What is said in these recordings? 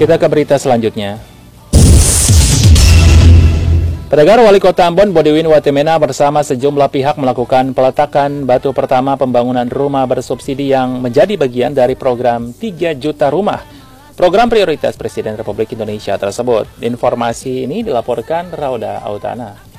Kita ke berita selanjutnya. Pendengar, Wali Kota Ambon Bodiwin Watimena bersama sejumlah pihak melakukan peletakan batu pertama pembangunan rumah bersubsidi yang menjadi bagian dari program 3 juta rumah. Program prioritas Presiden Republik Indonesia tersebut. Informasi ini dilaporkan Rauda Autana.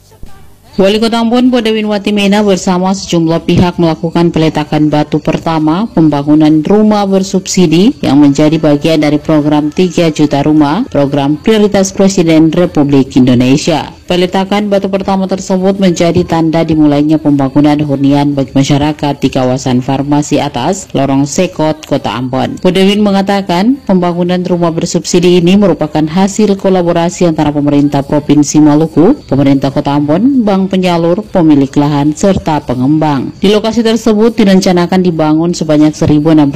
Wali Kota Ambon Bodiwin Watimena bersama sejumlah pihak melakukan peletakan batu pertama pembangunan rumah bersubsidi yang menjadi bagian dari program 3 juta rumah, program prioritas Presiden Republik Indonesia. Peletakan batu pertama tersebut menjadi tanda dimulainya pembangunan hunian bagi masyarakat di kawasan Farmasi Atas, Lorong Sekot, Kota Ambon. Bodiwin mengatakan pembangunan rumah bersubsidi ini merupakan hasil kolaborasi antara pemerintah Provinsi Maluku, pemerintah Kota Ambon, bank penyalur, pemilik lahan, serta pengembang. Di lokasi tersebut direncanakan dibangun sebanyak 1.609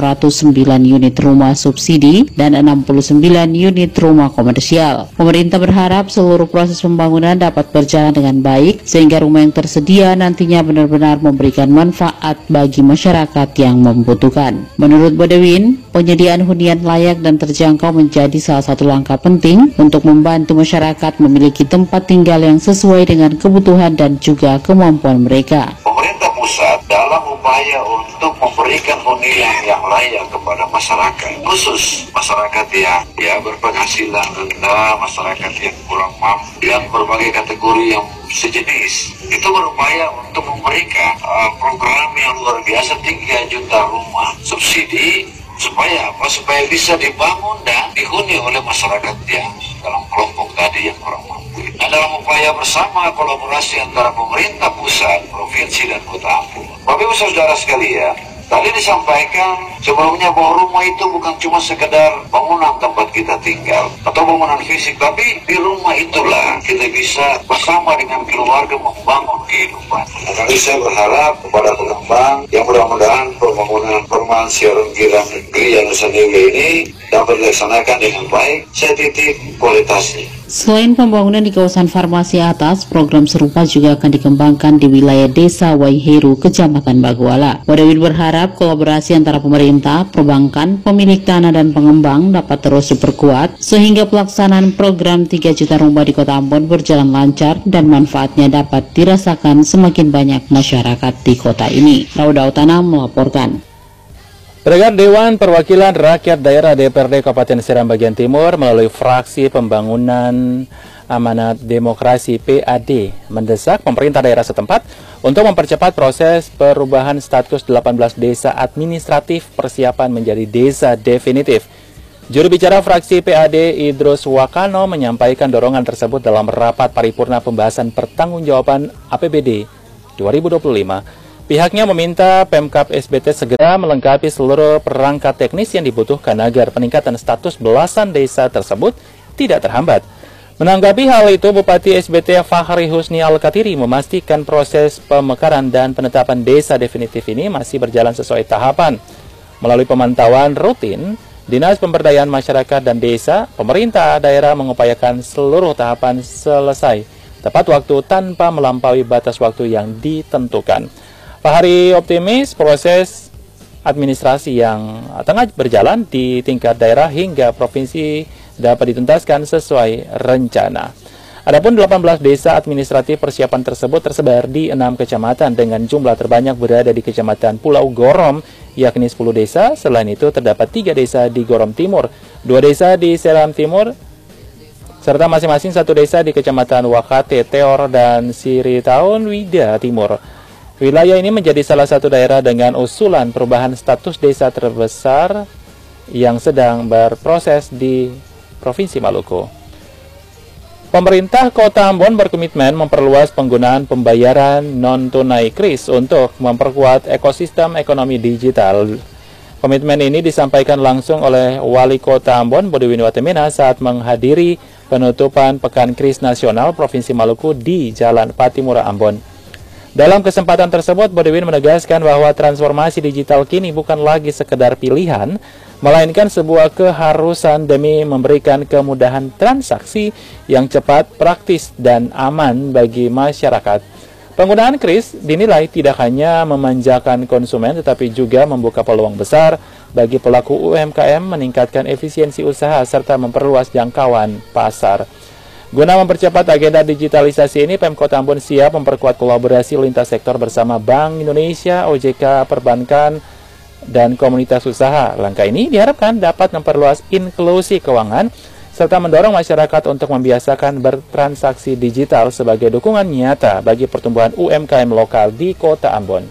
unit rumah subsidi dan 69 unit rumah komersial. Pemerintah berharap seluruh proses pembangunan dapat berjalan dengan baik sehingga rumah yang tersedia nantinya benar-benar memberikan manfaat bagi masyarakat yang membutuhkan. Menurut Bodiwin, penyediaan hunian layak dan terjangkau menjadi salah satu langkah penting untuk membantu masyarakat memiliki tempat tinggal yang sesuai dengan kebutuhan dan juga kemampuan mereka. Pemerintah pusat dalam upaya untuk memberikan hunian yang layak kepada masyarakat, khusus masyarakat yang berpenghasilan rendah, masyarakat yang kurang mampu, yang berbagai kategori yang sejenis, itu berupaya untuk memberikan program yang luar biasa 3 juta rumah subsidi supaya bisa dibangun dan dihuni oleh masyarakat yang dalam kelompok tadi yang kurang mampu. Nah, dalam upaya bersama kolaborasi antara pemerintah pusat, provinsi dan Kota Ambon. Bapak Ibu Saudara sekalian, tadi disampaikan sebelumnya bahwa rumah itu bukan cuma sekedar bangunan tempat kita tinggal atau bangunan fisik, tapi di rumah itulah kita bisa bersama dengan keluarga membangun kehidupan. Jadi saya berharap kepada pengembang yang mudah-mudahan pembangunan perumahan siaran gila negeri yang Nusa Tenggara ini dapat dilaksanakan dengan baik. Saya titip kualitasnya. Selain pembangunan di kawasan Farmasi Atas, program serupa juga akan dikembangkan di wilayah Desa Waiheru, Kecamatan Baguala. Bodiwin berharap kolaborasi antara pemerintah, perbankan, pemilik tanah dan pengembang dapat terus diperkuat sehingga pelaksanaan program 3 juta rumah di Kota Ambon berjalan lancar dan manfaatnya dapat dirasakan semakin banyak masyarakat di kota ini. Rauda Autana melaporkan. Pendengar, Dewan Perwakilan Rakyat Daerah DPRD Kabupaten Seram Bagian Timur melalui fraksi Pembangunan Amanat Demokrasi PAD mendesak pemerintah daerah setempat untuk mempercepat proses perubahan status 18 desa administratif persiapan menjadi desa definitif. Juru bicara fraksi PAD Idrus Wakano menyampaikan dorongan tersebut dalam rapat paripurna pembahasan pertanggungjawaban APBD 2025. Pihaknya meminta Pemkab SBT segera melengkapi seluruh perangkat teknis yang dibutuhkan agar peningkatan status belasan desa tersebut tidak terhambat. Menanggapi hal itu, Bupati SBT Fahri Husni Al-Katiri memastikan proses pemekaran dan penetapan desa definitif ini masih berjalan sesuai tahapan. Melalui pemantauan rutin, Dinas Pemberdayaan Masyarakat dan Desa, pemerintah daerah mengupayakan seluruh tahapan selesai tepat waktu tanpa melampaui batas waktu yang ditentukan. Pak Hari optimis proses administrasi yang tengah berjalan di tingkat daerah hingga provinsi dapat dituntaskan sesuai rencana. Adapun 18 desa administratif persiapan tersebut tersebar di 6 kecamatan dengan jumlah terbanyak berada di Kecamatan Pulau Gorom, yakni 10 desa. Selain itu terdapat 3 desa di Gorom Timur, 2 desa di Seram Timur, serta masing-masing 1 desa di Kecamatan Wakate, Teor, dan Siritaun Wida Timur. Wilayah ini menjadi salah satu daerah dengan usulan perubahan status desa terbesar yang sedang berproses di Provinsi Maluku. Pemerintah Kota Ambon berkomitmen memperluas penggunaan pembayaran non-tunai KRIS untuk memperkuat ekosistem ekonomi digital. Komitmen ini disampaikan langsung oleh Wali Kota Ambon Bodiwin Watimena saat menghadiri penutupan Pekan KRIS Nasional Provinsi Maluku di Jalan Patimura, Ambon. Dalam kesempatan tersebut, Bodiwin menegaskan bahwa transformasi digital kini bukan lagi sekedar pilihan, melainkan sebuah keharusan demi memberikan kemudahan transaksi yang cepat, praktis, dan aman bagi masyarakat. Penggunaan kris dinilai tidak hanya memanjakan konsumen tetapi juga membuka peluang besar bagi pelaku UMKM meningkatkan efisiensi usaha serta memperluas jangkauan pasar. Guna mempercepat agenda digitalisasi ini, Pemkot Ambon siap memperkuat kolaborasi lintas sektor bersama Bank Indonesia, OJK, perbankan, dan komunitas usaha. Langkah ini diharapkan dapat memperluas inklusi keuangan serta mendorong masyarakat untuk membiasakan bertransaksi digital sebagai dukungan nyata bagi pertumbuhan UMKM lokal di Kota Ambon.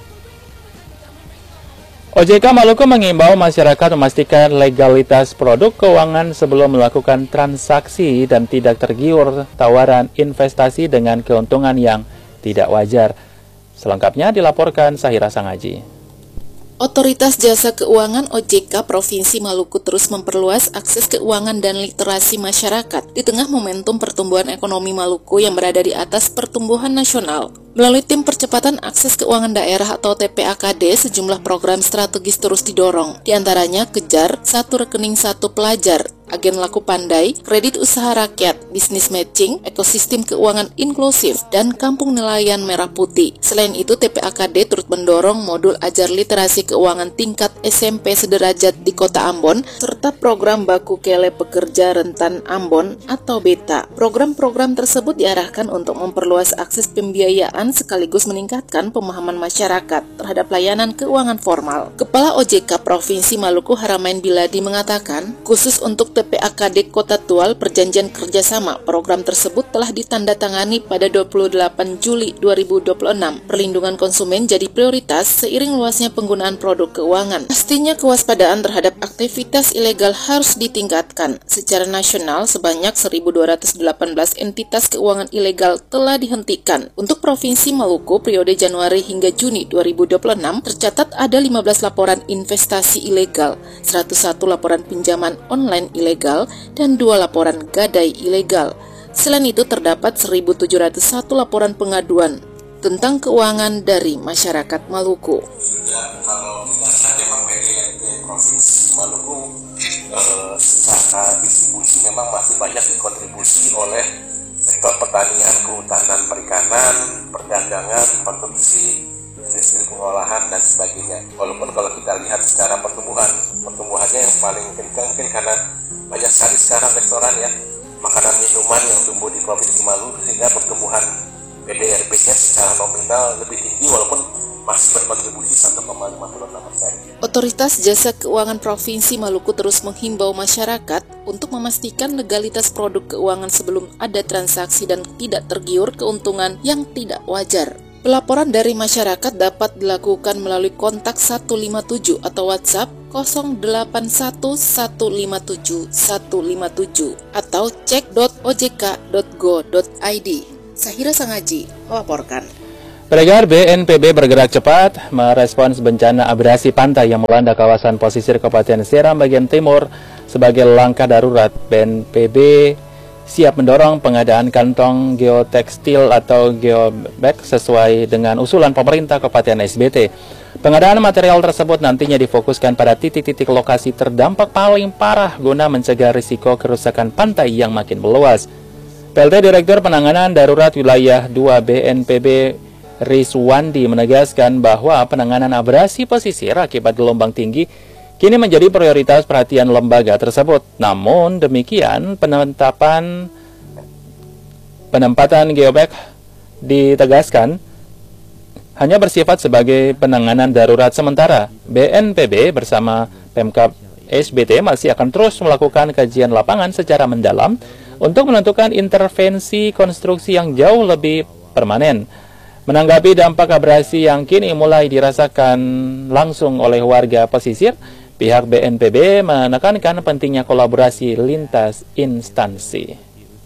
OJK Maluku mengimbau masyarakat memastikan legalitas produk keuangan sebelum melakukan transaksi dan tidak tergiur tawaran investasi dengan keuntungan yang tidak wajar. Selengkapnya dilaporkan Sahira Sangaji. Otoritas Jasa Keuangan OJK Provinsi Maluku terus memperluas akses keuangan dan literasi masyarakat di tengah momentum pertumbuhan ekonomi Maluku yang berada di atas pertumbuhan nasional. Melalui Tim Percepatan Akses Keuangan Daerah atau TPAKD, sejumlah program strategis terus didorong. Di antaranya Kejar, Satu Rekening Satu Pelajar, Agen Laku Pandai, Kredit Usaha Rakyat, Bisnis Matching, Ekosistem Keuangan Inklusif, dan Kampung Nelayan Merah Putih. Selain itu, TPAKD turut mendorong modul ajar literasi keuangan tingkat SMP sederajat di Kota Ambon, serta program Baku Kele Pekerja Rentan Ambon atau BETA. Program-program tersebut diarahkan untuk memperluas akses pembiayaan sekaligus meningkatkan pemahaman masyarakat terhadap layanan keuangan formal. Kepala OJK Provinsi Maluku Haramain Biladi mengatakan, khusus untuk TPAKD Kota Tual, perjanjian kerjasama program tersebut telah ditandatangani pada 28 Juli 2026. Perlindungan konsumen jadi prioritas seiring luasnya penggunaan produk keuangan. Pastinya kewaspadaan terhadap aktivitas ilegal harus ditingkatkan. Secara nasional, sebanyak 1.218 entitas keuangan ilegal telah dihentikan. Untuk Provinsi Maluku, periode Januari hingga Juni 2026, tercatat ada 15 laporan investasi ilegal, 101 laporan pinjaman online ilegal, dan 2 laporan gadai ilegal. Selain itu, terdapat 1.701 laporan pengaduan tentang keuangan dari masyarakat Maluku. Kalau memang PDRT Provinsi Maluku secara distribusi memang masih banyak dikontribusi oleh sektor pertanian, kehutanan, perikanan, perdagangan, produksi, industri pengolahan, dan sebagainya. Walaupun kalau kita lihat secara pertumbuhannya yang paling kencang mungkin karena banyak sekali sekarang restoran ya, makanan minuman yang tumbuh di Provinsi Maluku, sehingga pertumbuhan PDRB-nya secara nominal lebih tinggi walaupun masih berkontribusi 1,56%. Otoritas Jasa Keuangan Provinsi Maluku terus menghimbau masyarakat untuk memastikan legalitas produk keuangan sebelum ada transaksi dan tidak tergiur keuntungan yang tidak wajar. Pelaporan dari masyarakat dapat dilakukan melalui kontak 157 atau WhatsApp 081157 157 atau cek.ojk.go.id. Sahira Sangaji melaporkan. Pendengar, BNPB bergerak cepat merespons bencana abrasi pantai yang melanda kawasan pesisir Kabupaten Seram bagian timur. Sebagai langkah darurat, BNPB siap mendorong pengadaan kantong geotekstil atau geobag sesuai dengan usulan pemerintah Kabupaten SBT. Pengadaan material tersebut nantinya difokuskan pada titik-titik lokasi terdampak paling parah guna mencegah risiko kerusakan pantai yang makin meluas. PLT Direktur Penanganan Darurat Wilayah 2 BNPB Rizwandi menegaskan bahwa penanganan abrasi pesisir akibat gelombang tinggi kini menjadi prioritas perhatian lembaga tersebut. Namun demikian, penempatan geobag ditegaskan hanya bersifat sebagai penanganan darurat sementara. BNPB bersama Pemkab SBT masih akan terus melakukan kajian lapangan secara mendalam untuk menentukan intervensi konstruksi yang jauh lebih permanen. Menanggapi dampak abrasi yang kini mulai dirasakan langsung oleh warga pesisir, pihak BNPB menekankan pentingnya kolaborasi lintas instansi.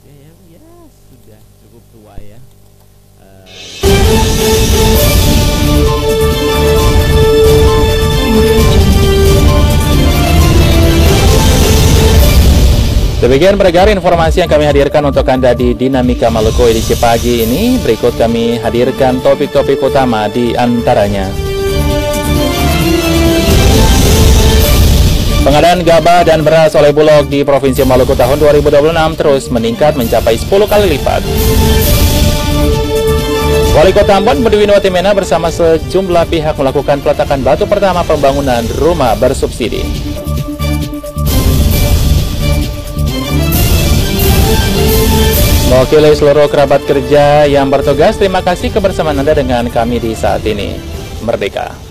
Demikian pendengar informasi yang kami hadirkan untuk Anda di Dinamika Maluku edisi pagi ini. Berikut kami hadirkan topik-topik utama di antaranya. Pengadaan gabah dan beras oleh Bulog di Provinsi Maluku tahun 2026 terus meningkat mencapai 10 kali lipat. Wali Kota Ambon Budi Winwatimena bersama sejumlah pihak melakukan peletakan batu pertama pembangunan rumah bersubsidi. Mewakili seluruh kerabat kerja yang bertugas, terima kasih kebersamaan Anda dengan kami di saat ini. Merdeka!